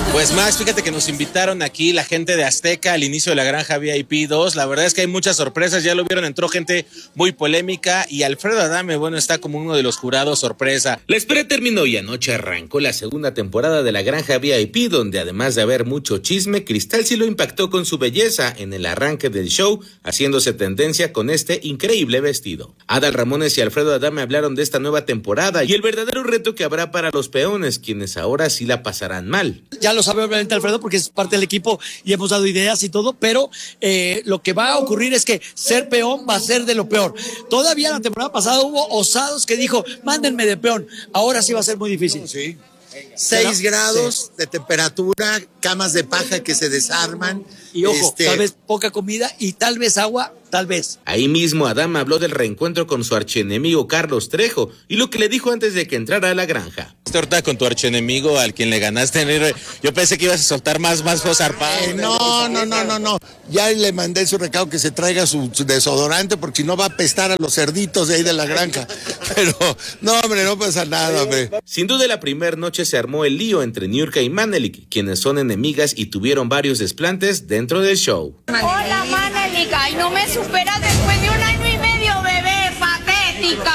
Pues Max, fíjate que nos invitaron aquí la gente de Azteca al inicio de la Granja VIP 2. La verdad es que hay muchas sorpresas, ya lo vieron, entró gente muy polémica y Alfredo Adame, bueno, está como uno de los jurados sorpresa. La espera terminó y anoche arrancó la segunda temporada de la Granja VIP, donde además de haber mucho chisme, Cristal sí lo impactó con su belleza en el arranque del show, haciéndose tendencia con este increíble vestido. Adal Ramones y Alfredo Adame hablaron de esta nueva temporada y el verdadero reto que habrá para los peones, quienes ahora sí la pasarán mal. Ya lo sabe obviamente Alfredo porque es parte del equipo y hemos dado ideas y todo, pero lo que va a ocurrir es que ser peón va a ser de lo peor. Todavía la temporada pasada hubo osados que dijo, mándenme de peón. Ahora sí va a ser muy difícil. Sí. 6 grados de temperatura, camas de paja que se desarman. Y ojo, tal vez poca comida y tal vez agua, tal vez. Ahí mismo Adame habló del reencuentro con su archienemigo Carlos Trejo y lo que le dijo antes de que entrara a la granja. Torta con tu archienemigo al quien le ganaste. Yo pensé que ibas a soltar más zarpado. No. Ya le mandé su recado que se traiga su desodorante porque si no va a apestar a los cerditos de ahí de la granja. Pero no, hombre, no pasa nada, hombre. Sin duda la primera noche se armó el lío entre Niurka y Manelik, quienes son enemigas y tuvieron varios desplantes dentro del show. Hola Manelik, ay, no me superas después de 1 año y medio, bebé, patética.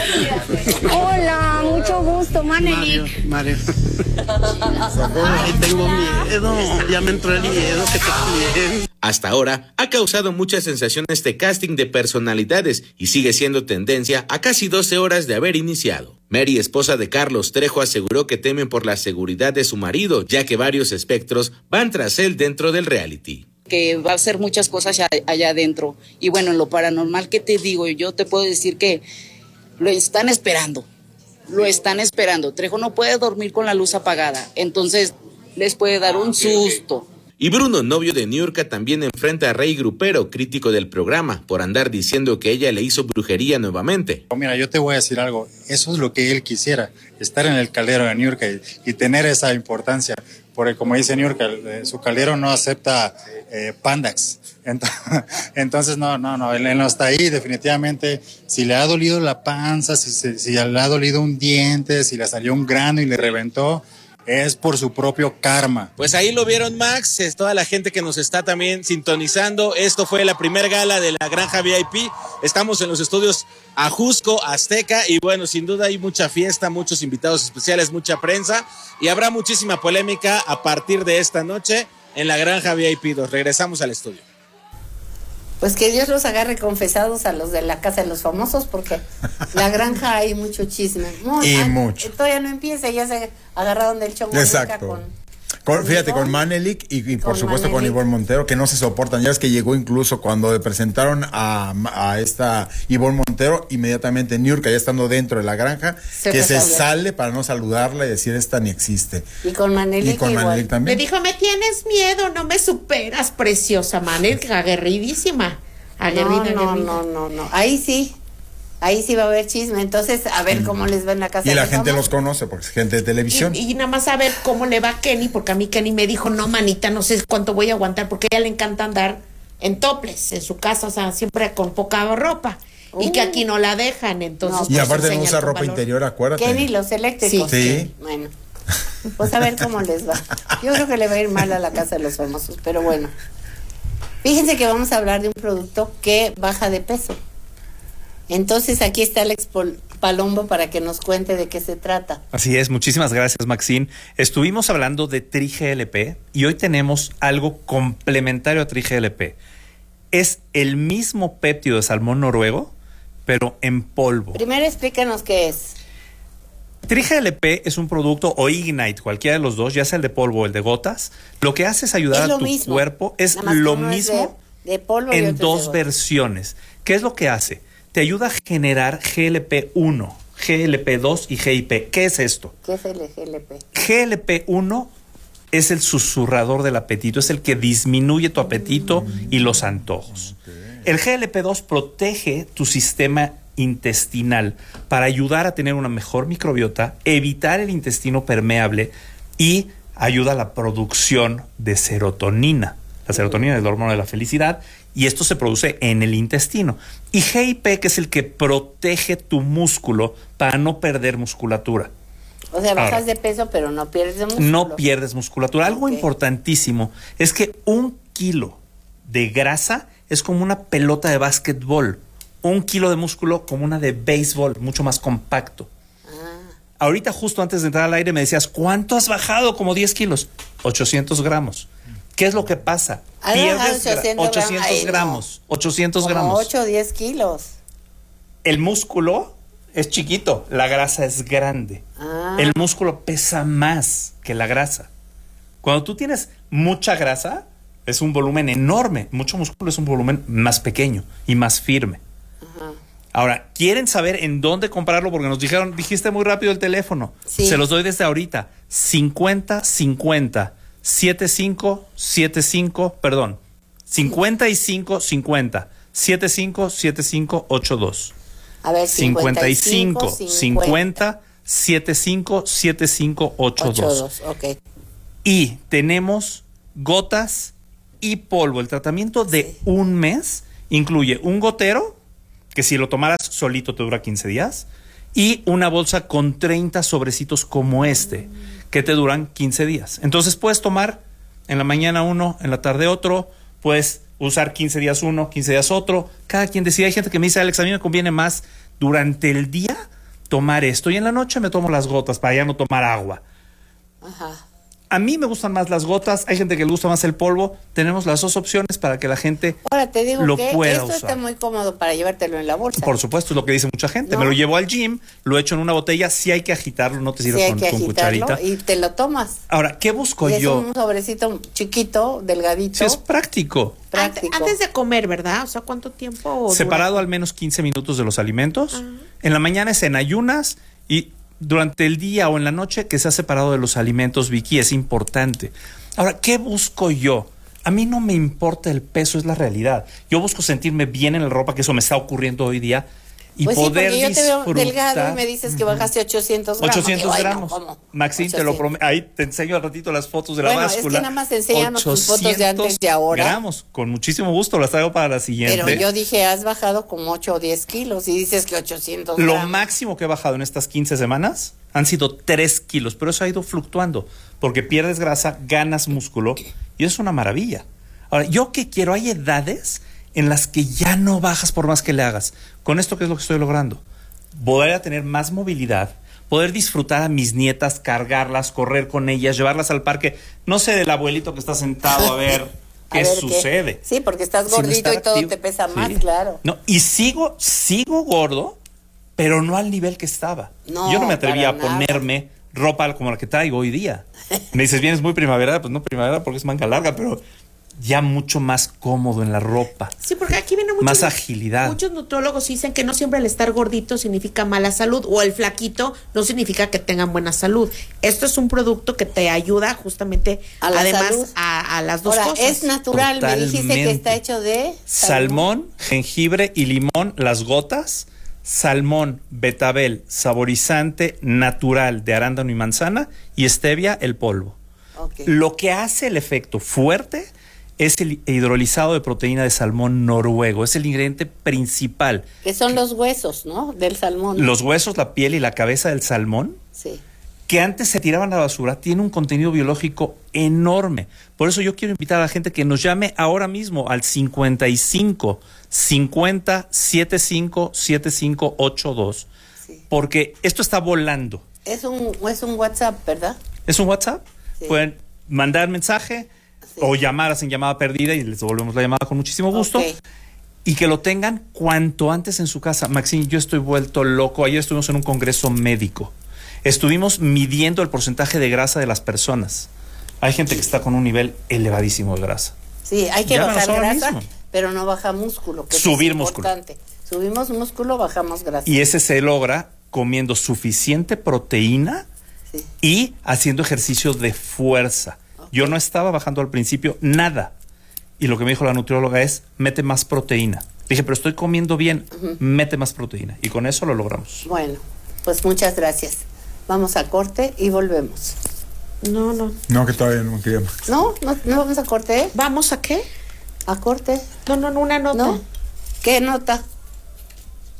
Hola, mucho gusto, Manelik. Mario. Ay, tengo miedo, ya me entró el miedo que te quieren. Hasta ahora ha causado mucha sensación este casting de personalidades y sigue siendo tendencia a casi 12 horas de haber iniciado. Mary, esposa de Carlos Trejo, aseguró que temen por la seguridad de su marido, ya que varios espectros van tras él dentro del reality. Que va a hacer muchas cosas allá adentro. Y bueno, en lo paranormal, ¿qué te digo? Yo te puedo decir que lo están esperando. Trejo no puede dormir con la luz apagada, entonces les puede dar un susto. Y Bruno, novio de Niurka, también enfrenta a Rey Grupero, crítico del programa, por andar diciendo que ella le hizo brujería nuevamente. Mira, yo te voy a decir algo, eso es lo que él quisiera, estar en el caldero de Niurka y tener esa importancia, porque como dice Niurka, su caldero no acepta Pandax, entonces no, él no está ahí, definitivamente. Si le ha dolido la panza, si le ha dolido un diente, si le salió un grano y le reventó, es por su propio karma. Pues ahí lo vieron, Max, es toda la gente que nos está también sintonizando. Esto fue la primer gala de la Granja VIP. Estamos en los estudios Ajusco, Azteca, y bueno, sin duda hay mucha fiesta, muchos invitados especiales, mucha prensa, y habrá muchísima polémica a partir de esta noche en la Granja VIP 2. Regresamos al estudio. Pues que Dios los agarre confesados a los de la Casa de los Famosos, porque la granja hay mucho chisme. Mucho. Todavía no empieza, ya se agarraron del chongo. Exacto. Fíjate, con Manelik y por supuesto Manelik. Con Ivonne Montero, que no se soportan. Ya ves que llegó incluso cuando le presentaron a esta Ivonne Montero, inmediatamente Niurka, ya estando dentro de la granja, se sale para no saludarla y decir, esta ni existe. Y con Manelik también. Me dijo, me tienes miedo, no me superas, preciosa Manelik, aguerridísima. No. Ahí sí va a haber chisme, entonces a ver cómo les va en la casa. Y la gente los conoce porque es gente de televisión. Y nada más a ver cómo le va a Kenny, porque a mí Kenny me dijo, no manita, no sé cuánto voy a aguantar, porque a ella le encanta andar en toples, en su casa, o sea, siempre con poca ropa. Y que aquí no la dejan, entonces. Y aparte no usa ropa interior, acuérdate. Kenny, los eléctricos. Sí. Bueno, pues a ver cómo les va. Yo creo que le va a ir mal a la Casa de los Famosos, pero bueno. Fíjense que vamos a hablar de un producto que baja de peso. Entonces aquí está Alex Palombo para que nos cuente de qué se trata. Así es, muchísimas gracias, Maxine. Estuvimos hablando de TriGLP y hoy tenemos algo complementario a TriGLP. Es el mismo péptido de salmón noruego, pero en polvo. Primero explícanos qué es. TriGLP es un producto, o Ignite, cualquiera de los dos, ya sea el de polvo o el de gotas. Lo que hace es ayudar a tu cuerpo, es lo mismo de polvo en dos versiones. ¿Qué es lo que hace? Te ayuda a generar GLP-1, GLP-2 y GIP. ¿Qué es esto? ¿Qué es el GLP? GLP-1 es el susurrador del apetito, es el que disminuye tu apetito y los antojos. El GLP-2 protege tu sistema intestinal para ayudar a tener una mejor microbiota, evitar el intestino permeable y ayuda a la producción de serotonina. La serotonina es el hormona de la felicidad y esto se produce en el intestino. Y GIP, que es el que protege tu músculo para no perder musculatura. O sea, bajas Ahora, de peso, pero no pierdes de músculo. no pierdes musculatura. Algo Ok. importantísimo es que 1 kilo de grasa es como una pelota de básquetbol. 1 kilo de músculo como una de béisbol, mucho más compacto. Ahorita, justo antes de entrar al aire, me decías, ¿cuánto has bajado? Como 10 kilos. 800 gramos. ¿Qué es lo que pasa? ¿Has bajado 800 gramos. 800 Como gramos. 8 o 10 kilos. El músculo es chiquito, la grasa es grande. Ah. El músculo pesa más que la grasa. Cuando tú tienes mucha grasa, es un volumen enorme. Mucho músculo es un volumen más pequeño y más firme. Ajá. Ahora, ¿quieren saber en dónde comprarlo? Porque nos dijeron, dijiste muy rápido el teléfono. Sí. Se los doy desde ahorita. 50 75 75, perdón. 55 50 75 75 82. A ver, 55 50 75 75 82. Ok. Y tenemos gotas y polvo. El tratamiento de un mes incluye un gotero, que si lo tomaras solito te dura 15 días, y una bolsa con 30 sobrecitos como este, que te duran 15 días. Entonces puedes tomar en la mañana uno, en la tarde otro, puedes usar 15 días uno, 15 días otro. Cada quien decide. Hay gente que me dice, Alex, a mí me conviene más durante el día tomar esto y en la noche me tomo las gotas para ya no tomar agua. Ajá. A mí me gustan más las gotas, hay gente que le gusta más el polvo. Tenemos las dos opciones para que la gente Ahora te digo lo que pueda esto usar. está muy cómodo para llevártelo en la bolsa. Por supuesto, es lo que dice mucha gente. ¿No? Me lo llevo al gym, lo echo en una botella, sí hay que agitarlo, no te sirve Sí, hay con, que con agitarlo cucharita. y te lo tomas. Ahora, ¿qué busco Y es yo? un sobrecito chiquito, delgadito. Sí, es práctico. práctico. Antes de comer, ¿verdad? O sea, ¿cuánto tiempo? Separado al menos 15 minutos de los alimentos. En la mañana es en ayunas y durante el día o en la noche que sea separado de los alimentos, Vicky, es importante. Ahora, ¿qué busco yo? A mí no me importa el peso, es la realidad. Yo busco sentirme bien en la ropa, que eso me está ocurriendo hoy día, y Pues poder sí, porque yo te veo disfrutar. delgado y me dices que bajaste 800 gramos. 800 Digo, ay, no, gramos. ¿cómo? Maxine, te lo prometo. Ahí te enseño al ratito las fotos de la Bueno, báscula. es que nada más enséñanos tus fotos de antes y ahora. Gramos, con muchísimo gusto, las traigo para la siguiente. Pero yo dije, has bajado como 8 o 10 kilos y dices que 800 Lo gramos. máximo que he bajado en estas 15 semanas han sido 3 kilos, pero eso ha ido fluctuando, porque pierdes grasa, ganas músculo, y eso es una maravilla. Ahora, ¿yo qué quiero? Hay edades en las que ya no bajas por más que le hagas. Con esto, ¿qué es lo que estoy logrando? Poder tener más movilidad, poder disfrutar a mis nietas, cargarlas, correr con ellas, llevarlas al parque, no sé, del abuelito que está sentado a ver A qué ver sucede. Sí, porque estás Sino gordito estar y todo activo. te pesa Sí. más, claro. No, y sigo gordo, pero no al nivel que estaba. No, Yo no me atrevía para a ponerme ropa como la que traigo hoy día. Me dices, vienes muy primavera, pues no primavera porque es manga larga, pero ya mucho más cómodo en la ropa. Sí, porque aquí viene mucho. Más agilidad. Muchos nutrólogos dicen que no siempre el estar gordito significa mala salud o el flaquito no significa que tengan buena salud. Esto es un producto que te ayuda justamente A la además salud. a las dos Ahora, cosas. es natural, me dijiste que Totalmente. está hecho de Salmón, jengibre y limón, las gotas. Salmón, betabel, saborizante natural de arándano y manzana, y stevia, el polvo. Ok. Lo que hace el efecto fuerte es el hidrolizado de proteína de salmón noruego. Es el ingrediente principal. Que son los huesos, ¿no? Del salmón. Los huesos, la piel y la cabeza del salmón, Sí. que antes se tiraban a la basura, tiene un contenido biológico enorme. Por eso yo quiero invitar a la gente que nos llame ahora mismo al 55 50 75 75 82, Sí. porque esto está volando. Es un WhatsApp, ¿verdad? ¿Es un WhatsApp? Sí. Pueden mandar mensaje o llamar, hacen llamada perdida y les devolvemos la llamada con muchísimo gusto. Ok. Y que lo tengan cuanto antes en su casa. Maxine, yo estoy vuelto loco. Ayer estuvimos en un congreso médico. Estuvimos midiendo el porcentaje de grasa de las personas. Hay gente que está con un nivel elevadísimo de grasa. Sí, hay que Llámanos bajar ahora grasa, mismo. pero no baja músculo. Que Subir eso es músculo. importante. Subimos músculo, bajamos grasa. Y ese se logra comiendo suficiente proteína Sí. y haciendo ejercicio de fuerza. Yo no estaba bajando al principio nada. Y lo que me dijo la nutrióloga es, mete más proteína. Dije, pero estoy comiendo bien, mete más proteína. Y con eso lo logramos. Bueno, pues muchas gracias. Vamos a corte y volvemos. No, no. No, que todavía no queríamos. ¿No? ¿No vamos a corte? ¿Vamos a qué? ¿A corte? No, una nota. ¿No? ¿Qué nota?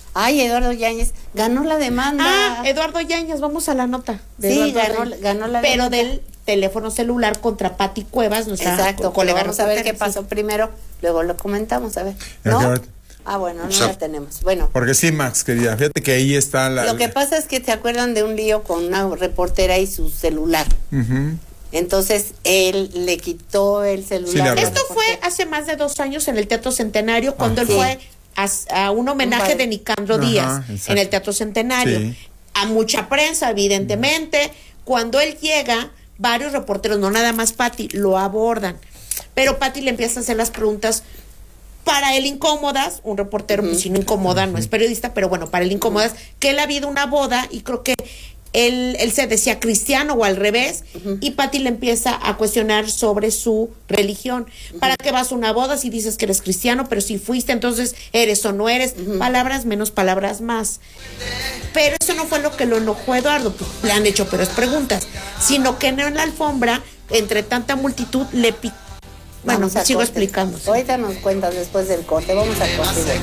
Ay, Eduardo Yáñez ganó la demanda. Eduardo Yáñez, vamos a la nota. Sí, ganó la pero demanda. del teléfono celular contra Pati Cuevas, nuestra Exacto, colega. vamos a ver qué reportera, pasó primero, luego lo comentamos, a ver. ¿No? Bueno, no la tenemos. Bueno. Porque sí, Max, querida, fíjate que ahí está Lo que pasa es que se acuerdan de un lío con una reportera y su celular. Entonces, él le quitó el celular. Sí, esto fue hace más de 2 años en el Teatro Centenario, cuando él fue a un homenaje de Nicandro Díaz en el Teatro Centenario. Sí. A mucha prensa, evidentemente. Cuando él llega, varios reporteros, no nada más Pati, lo abordan. Pero Pati le empieza a hacer las preguntas para él incómodas. Un reportero, pues si no incomoda, no es periodista, pero bueno, para él incómodas, que él ha habido una boda y creo que él se decía cristiano o al revés, y Pati le empieza a cuestionar sobre su religión. ¿Para qué vas a una boda si dices que eres cristiano, pero si fuiste, entonces eres o no eres? Palabras menos, palabras más. Pero eso no fue lo que lo enojó a Eduardo, pues, le han hecho peores preguntas, sino que en la alfombra, entre tanta multitud, le picó. Bueno, sigo explicando. Ahorita nos cuentas después del corte, vamos a corte.